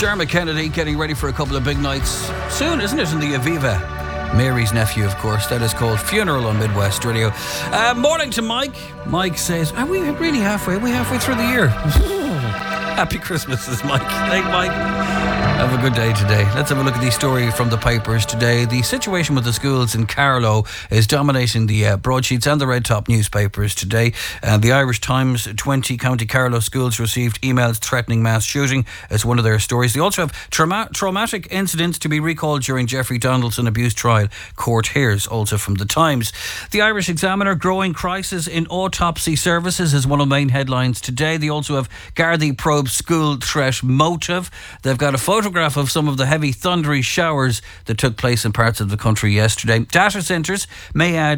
Dermot Kennedy getting ready for a couple of big nights soon, isn't it, in the Aviva? Mary's nephew, of course. That is called Funeral on Midwest Radio. Morning to Mike. Mike says, are we really halfway? Are we halfway through the year? Happy Christmas, says Mike. Thank Mike. Have a good day today. Let's have a look at the story from the papers today. The situation with the schools in Carlow is dominating the broadsheets and the red top newspapers today. The Irish Times, 20 County Carlow schools received emails threatening mass shooting as one of their stories. They also have traumatic incidents to be recalled during Jeffrey Donaldson abuse trial, court hears, also from the Times. The Irish Examiner, growing crisis in autopsy services is one of the main headlines today. They also have Gardaí probe school threat motive. They've got a photograph of some of the heavy thundery showers that took place in parts of the country yesterday. Data centres may add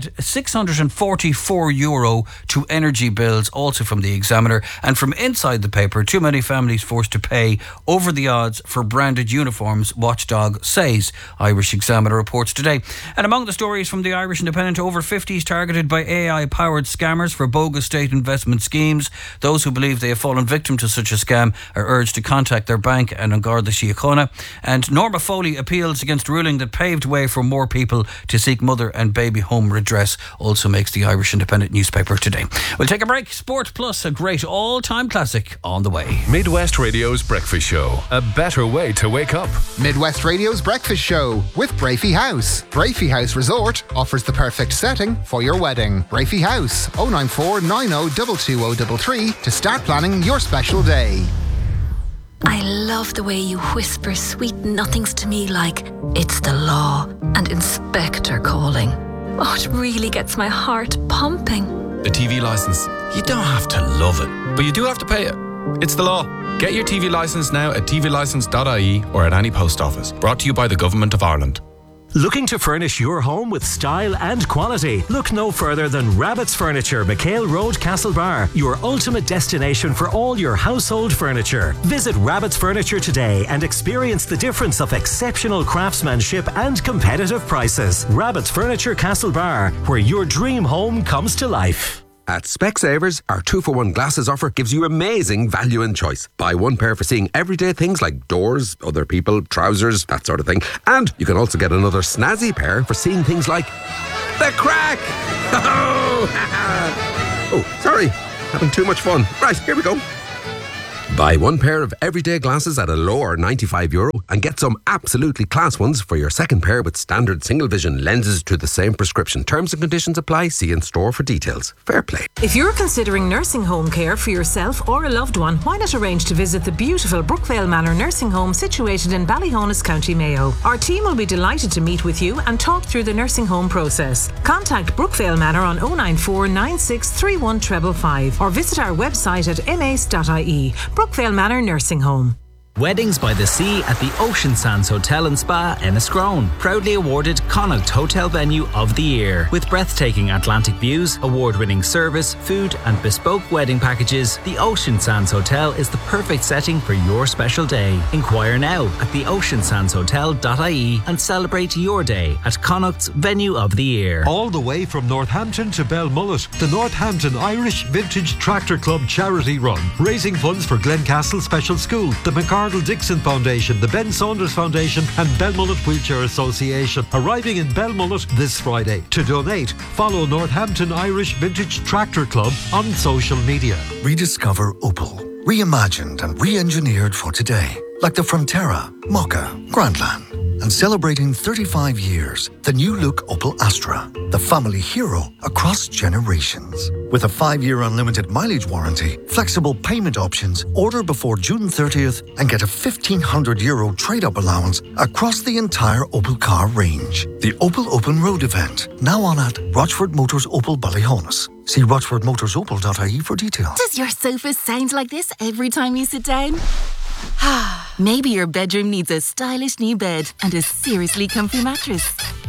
€644 to energy bills, also from the Examiner. And from inside the paper, too many families forced to pay over the odds for branded uniforms, Watchdog says, Irish Examiner reports today. And among the stories from the Irish Independent, over 50s targeted by AI-powered scammers for bogus state investment schemes. Those who believe they have fallen victim to such a scam are urged to contact their bank and on Garda Síochána. And Norma Foley appeals against ruling that paved way for more people to seek mother and baby home redress, also makes the Irish Independent newspaper today. We'll take a break. Sport Plus, a great all-time classic on the way. Midwest Radio's Breakfast Show, a better way to wake up. Midwest Radio's Breakfast Show with Brafey House. Brafey House Resort offers the perfect setting for your wedding. Brafey House, 094 90 22033 to start planning your special day. I love the way you whisper sweet nothings to me like it's the law and inspector calling. Oh, it really gets my heart pumping. A TV licence. You don't have to love it, but you do have to pay it. It's the law. Get your TV licence now at tvlicence.ie or at any post office. Brought to you by the Government of Ireland. Looking to furnish your home with style and quality? Look no further than Rabbit's Furniture, McHale Road, Castlebar, your ultimate destination for all your household furniture. Visit Rabbit's Furniture today and experience the difference of exceptional craftsmanship and competitive prices. Rabbit's Furniture, Castlebar, where your dream home comes to life. At Specsavers, our 2-for-1 glasses offer gives you amazing value and choice. Buy one pair for seeing everyday things like doors, other people, trousers, that sort of thing. And you can also get another snazzy pair for seeing things like the crack. Oh, sorry. Having too much fun. Right, here we go. Buy one pair of everyday glasses at a lower €95 and get some absolutely class ones for your second pair with standard single vision lenses to the same prescription. Terms and conditions apply. See in store for details. Fair play. If you're considering nursing home care for yourself or a loved one, why not arrange to visit the beautiful Brookvale Manor nursing home situated in Ballyhonus, County Mayo. Our team will be delighted to meet with you and talk through the nursing home process. Contact Brookvale Manor on 094 96 31 555 or visit our website at mace.ie. Brookvale Manor Nursing Home. Weddings by the Sea at the Ocean Sands Hotel and Spa, Enniscrone. Proudly awarded Connacht Hotel Venue of the Year. With breathtaking Atlantic views, award-winning service, food and bespoke wedding packages, the Ocean Sands Hotel is the perfect setting for your special day. Inquire now at theoceansandshotel.ie and celebrate your day at Connacht's Venue of the Year. All the way from Northampton to Belmullet, the Northampton Irish Vintage Tractor Club charity run, raising funds for Glencastle Special School, the McCardle Dixon Foundation, the Ben Saunders Foundation and Belmullet Wheelchair Association. Arriving in Belmullet this Friday. To donate, follow Northampton Irish Vintage Tractor Club on social media. Rediscover Opel. Reimagined and re-engineered for today. Like the Frontera, Mokka, Grandland. And celebrating 35 years, the new look Opel Astra, the family hero across generations. With a 5-year unlimited mileage warranty, flexible payment options, order before June 30th and get a €1,500 trade-up allowance across the entire Opel car range. The Opel Open Road event, now on at Rochford Motors Opel Ballyhonus. See rochfordmotorsopel.ie for details. Does your sofa sound like this every time you sit down? Maybe your bedroom needs a stylish new bed and a seriously comfy mattress.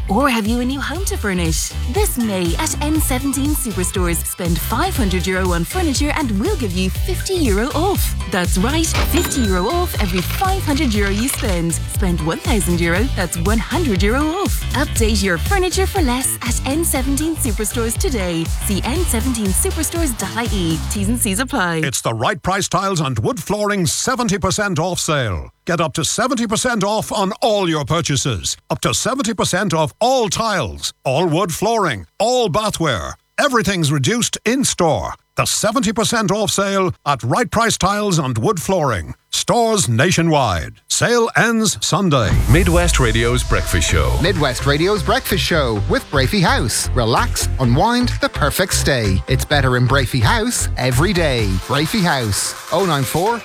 Or have you a new home to furnish? This May at N17 Superstores, spend €500 on furniture and we'll give you €50 off. That's right, €50 off every €500 you spend. Spend €1,000, that's €100 off. Update your furniture for less at N17 Superstores today. See n17superstores.ie. T's and C's apply. It's the Right Price Tiles and Wood Flooring 70% off sale. Get up to 70% off on all your purchases. Up to 70% off all tiles, all wood flooring, all bathware. Everything's reduced in store. The 70% off sale at Right Price Tiles and Wood Flooring. Stores nationwide. Sale ends Sunday. Midwest Radio's Breakfast Show. Midwest Radio's Breakfast Show with Brafey House. Relax, unwind, the perfect stay. It's better in Brafey House every day. Brafey House. 094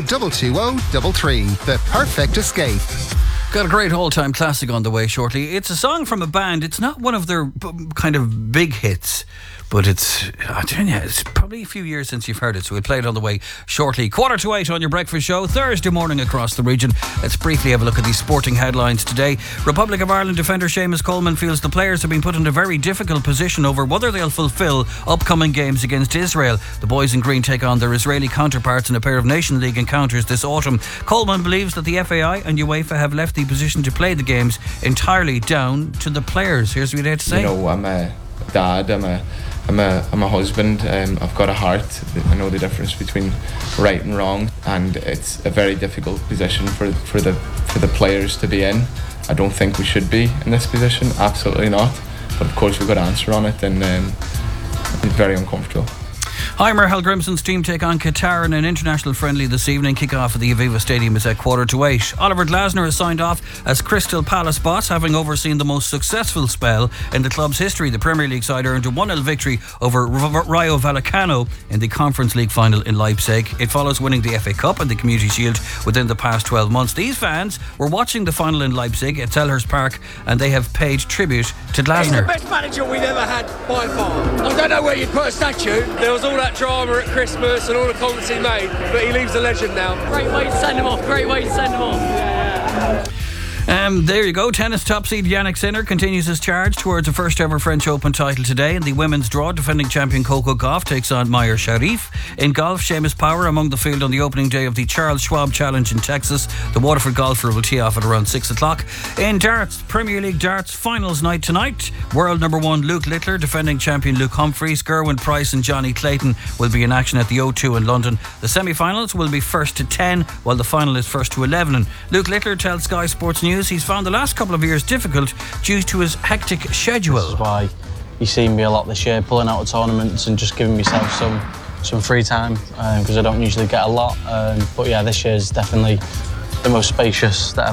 90 220 The perfect escape. Got a great all-time classic on the way shortly. It's a song from a band. It's not one of their kind of big hits, but it's probably a few years since you've heard it, so we'll play it on the way shortly. 7:45 on your breakfast show, Thursday morning across the region. Let's briefly have a look at these sporting headlines today. Republic of Ireland defender Seamus Coleman feels the players have been put in a very difficult position over whether they'll fulfil upcoming games against Israel. The boys in green take on their Israeli counterparts in a pair of Nation League encounters this autumn. Coleman believes that the FAI and UEFA have left the position to play the games entirely down to the players. Here's what he had to say. You know, I'm a dad, I'm a husband, I've got a heart. I know the difference between right and wrong, and it's a very difficult position for the players to be in. I don't think we should be in this position, absolutely not. But of course we've got to answer on it, and it's very uncomfortable. Heimer Hallgrimsson's team take on Qatar in an international friendly this evening. Kick-off at the Aviva Stadium is at 7:45. Oliver Glasner has signed off as Crystal Palace boss, having overseen the most successful spell in the club's history. The Premier League side earned a 1-0 victory over Rayo Vallecano in the Conference League final in Leipzig. It follows winning the FA Cup and the Community Shield within the past 12 months. These fans were watching the final in Leipzig at Selhurst Park, and they have paid tribute to Glasner. He's the best manager we've ever had by far. I don't know where you'd put a statue. There was all that drama at Christmas and all the comments he made, but he leaves a legend now. Great way to send him off. There you go. Tennis top seed Yannick Sinner continues his charge towards the first ever French Open title today. In the women's draw, defending champion Coco Gauff takes on Meyer Sharif. In golf, Seamus Power among the field on the opening day of the Charles Schwab Challenge in Texas. The Waterford golfer will tee off at around 6 o'clock. In darts, Premier League darts finals night tonight. World number 1 Luke Littler defending champion Luke Humphries. Gerwyn Price and Johnny Clayton will be in action at the O2 in London. The semi-finals will be 1st to 10, while the final is 1st to 11. And Luke Littler tells Sky Sports News he's found the last couple of years difficult due to his hectic schedule. This is why you've seen me a lot this year, pulling out of tournaments and just giving myself some free time, because I don't usually get a lot. But yeah, this year is definitely the most spacious that